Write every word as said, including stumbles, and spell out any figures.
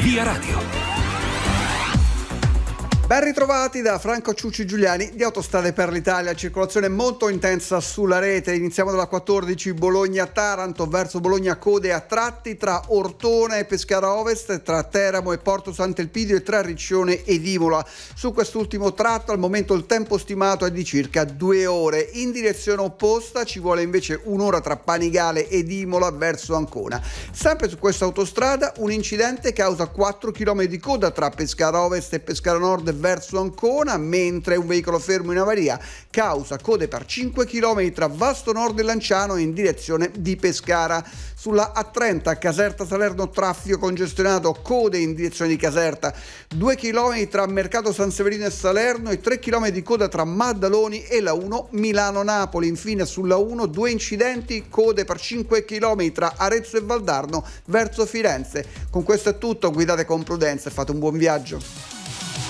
Via Radio. Ben ritrovati da Franco Ciucci Giuliani di Autostrade per l'Italia, circolazione molto intensa sulla rete. Iniziamo dalla quattordici Bologna-Taranto verso Bologna, code a tratti tra Ortona e Pescara Ovest, tra Teramo e Porto Sant'Elpidio e tra Riccione ed Imola. Su quest'ultimo tratto al momento il tempo stimato è di circa due ore. In direzione opposta ci vuole invece un'ora tra Panigale ed Imola verso Ancona. Sempre su questa autostrada un incidente causa quattro chilometri di coda tra Pescara Ovest e Pescara Nord verso Ancona, mentre un veicolo fermo in avaria causa code per cinque chilometri tra Vasto Nord e Lanciano in direzione di Pescara. Sulla A trenta Caserta Salerno traffico congestionato, code in direzione di Caserta, due chilometri tra Mercato San Severino e Salerno e tre chilometri di coda tra Maddaloni e la uno Milano-Napoli. Infine sulla uno due incidenti, code per cinque chilometri tra Arezzo e Valdarno verso Firenze. Con questo è tutto, guidate con prudenza e fate un buon viaggio.